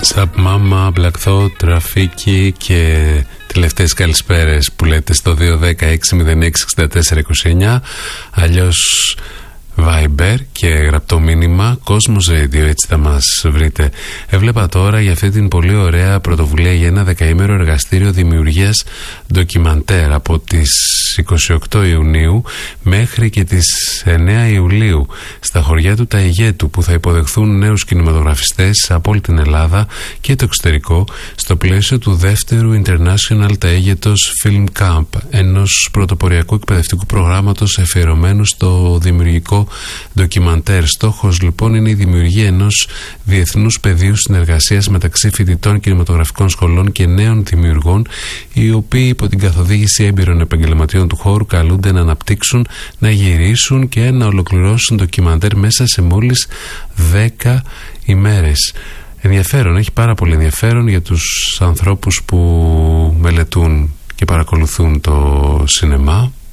Σαπ-Μάμα, Black Thought, Ραφίκη και τελευταίες καλησπέρες που λέτε στο 216-06-64-29, αλλιώς Viber και γραπτό μήνυμα Cosmos Radio, έτσι θα μας βρείτε. Έβλεπα τώρα για αυτή την πολύ ωραία πρωτοβουλία για ένα δεκαήμερο εργαστήριο δημιουργίας ντοκιμαντέρ από τις 28 Ιουνίου μέχρι και τις 9 Ιουλίου στα χωριά του Ταϊγέτου, που θα υποδεχθούν νέους κινηματογραφιστές από όλη την Ελλάδα και το εξωτερικό στο πλαίσιο του δεύτερου International Ταίγετος Film Camp, ενός πρωτοποριακού εκπαιδευτικού προγράμματος αφιερωμένου στο δημιουργικό ντοκιμαντέρ. Στόχος λοιπόν είναι η δημιουργία ενός διεθνούς πεδίου συνεργασίας μεταξύ φοιτητών κινηματογραφικών σχολών και νέων δημιουργών, οι οποίοι υπό την καθοδήγηση έμπειρων επαγγελματιών του χώρου καλούνται να αναπτύξουν, να γυρίσουν και να ολοκληρώσουν ντοκιμαντέρ μέσα σε μόλις 10 ημέρες. Ενδιαφέρον, έχει πάρα πολύ ενδιαφέρον για τους ανθρώπους που μελετούν και παρακολουθούν το σινεμά.